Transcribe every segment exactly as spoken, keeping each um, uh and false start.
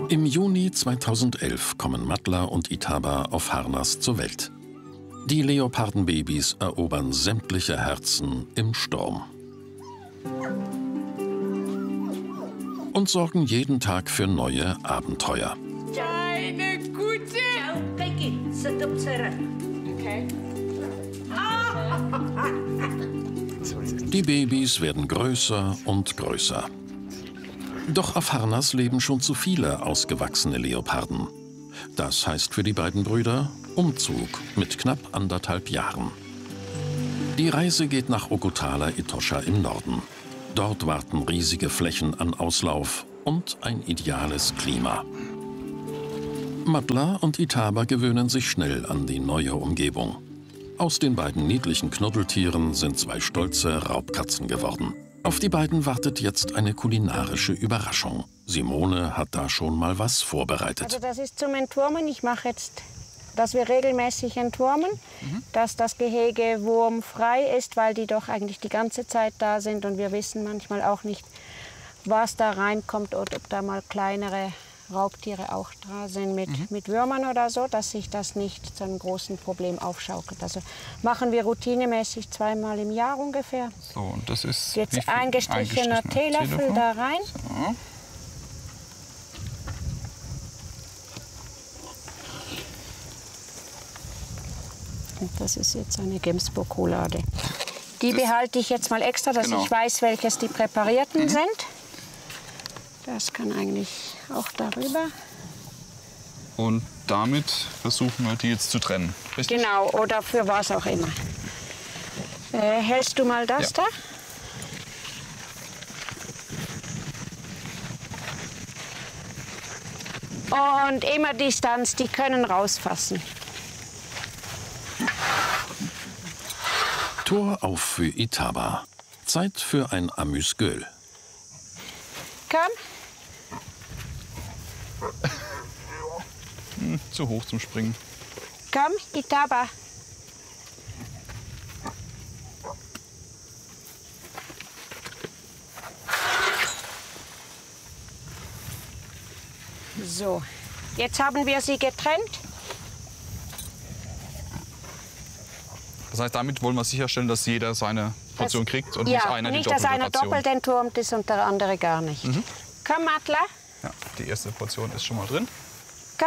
Im Juni zweitausendelf kommen Matla und Itaba auf Harnas zur Welt. Die Leopardenbabys erobern sämtliche Herzen im Sturm. Und sorgen jeden Tag für neue Abenteuer. Deine Gute! Okay. Die Babys werden größer und größer. Doch auf Harnas leben schon zu viele ausgewachsene Leoparden. Das heißt für die beiden Brüder Umzug mit knapp anderthalb Jahren. Die Reise geht nach Ogotala Etosha im Norden. Dort warten riesige Flächen an Auslauf und ein ideales Klima. Matla und Itaba gewöhnen sich schnell an die neue Umgebung. Aus den beiden niedlichen Knuddeltieren sind zwei stolze Raubkatzen geworden. Auf die beiden wartet jetzt eine kulinarische Überraschung. Simone hat da schon mal was vorbereitet. Also das ist zum Entwurmen. Ich mache jetzt, dass wir regelmäßig entwurmen, mhm. dass das Gehege wurmfrei ist, weil die doch eigentlich die ganze Zeit da sind. Und wir wissen manchmal auch nicht, was da reinkommt oder ob da mal kleinere Raubtiere auch da sind mit, mhm. mit Würmern oder so, dass sich das nicht zu einem großen Problem aufschaukelt. Also machen wir routinemäßig zweimal im Jahr ungefähr. So, und das ist jetzt eingestrichener Teelöffel da rein. So. Und das ist jetzt eine Gemsburg-Roulade. Die das behalte ich jetzt mal extra, dass genau. ich weiß, welches die präparierten mhm. sind. Das kann eigentlich auch darüber. Und damit versuchen wir die jetzt zu trennen, richtig? Genau, oder für was auch immer. Äh, hältst du mal das ja. da? Und immer Distanz, die können rausfassen. Tor auf für Itaba. Zeit für ein Amüsgöl. Komm. Hm, zu hoch zum Springen. Komm, Itaba. So, jetzt haben wir sie getrennt. Das heißt, damit wollen wir sicherstellen, dass jeder seine Portion das, kriegt und ja, nicht einer nicht, die doppelte dass einer Ration. doppelt entwurmt ist und der andere gar nicht. Mhm. Komm, Matla. Ja, die erste Portion ist schon mal drin. Komm.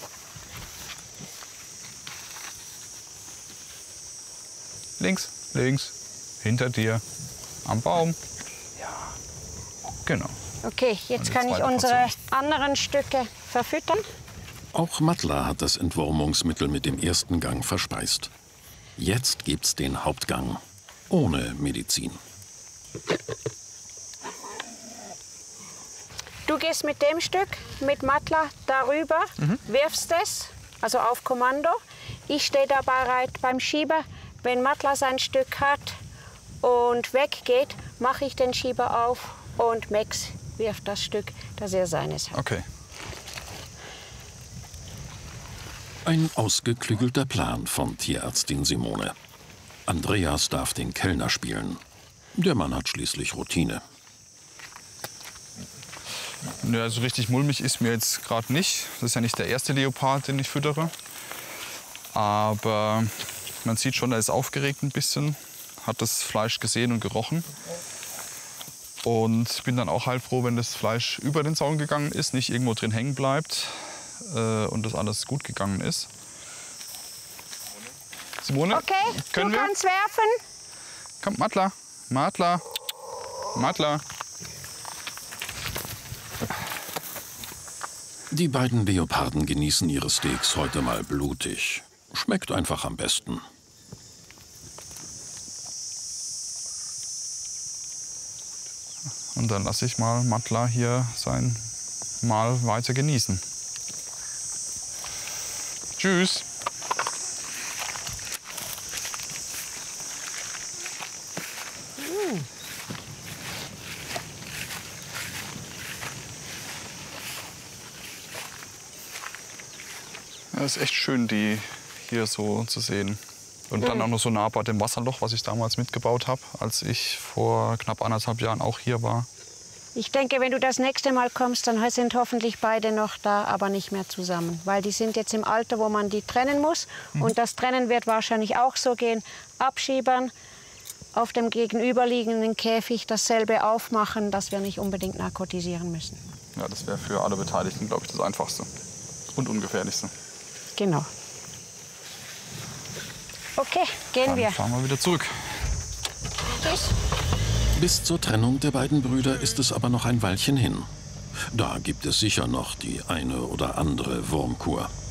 Links, links, hinter dir, am Baum. Ja, genau. Okay, jetzt kann ich unsere Portion. anderen Stücke verfüttern. Auch Matla hat das Entwurmungsmittel mit dem ersten Gang verspeist. Jetzt gibt's den Hauptgang, ohne Medizin. Du gehst mit dem Stück, mit Matla, darüber, mhm. wirfst es, also auf Kommando. Ich stehe da bereit beim Schieber. Wenn Matla sein Stück hat und weggeht, mache ich den Schieber auf und Max wirft das Stück, das er seines hat. Okay. Ein ausgeklügelter Plan von Tierärztin Simone. Andreas darf den Kellner spielen. Der Mann hat schließlich Routine. Ja, also richtig mulmig ist mir jetzt gerade nicht. Das ist ja nicht der erste Leopard, den ich füttere. Aber man sieht schon, er ist aufgeregt ein bisschen, hat das Fleisch gesehen und gerochen. Und ich bin dann auch heilfroh, wenn das Fleisch über den Zaun gegangen ist, nicht irgendwo drin hängen bleibt. Und das alles gut gegangen ist. Simone, okay, können du wir? kannst werfen. Komm, Matla, Matla, Matla. Die beiden Leoparden genießen ihre Steaks heute mal blutig. Schmeckt einfach am besten. Und dann lasse ich mal Matla hier sein Mahl weiter genießen. Tschüss. Mm. Ja, es ist echt schön, die hier so zu sehen. Und dann auch noch so nah bei dem Wasserloch, was ich damals mitgebaut habe, als ich vor knapp anderthalb Jahren auch hier war. Ich denke, wenn du das nächste Mal kommst, dann sind hoffentlich beide noch da, aber nicht mehr zusammen. Weil die sind jetzt im Alter, wo man die trennen muss. Mhm. Und das Trennen wird wahrscheinlich auch so gehen. Abschiebern, auf dem gegenüberliegenden Käfig dasselbe aufmachen, dass wir nicht unbedingt narkotisieren müssen. Ja, das wäre für alle Beteiligten, glaube ich, das Einfachste und Ungefährlichste. Genau. Okay, gehen Dann wir. fahren wir wieder zurück. Tschüss. Bis zur Trennung der beiden Brüder ist es aber noch ein Weilchen hin. Da gibt es sicher noch die eine oder andere Wurmkur.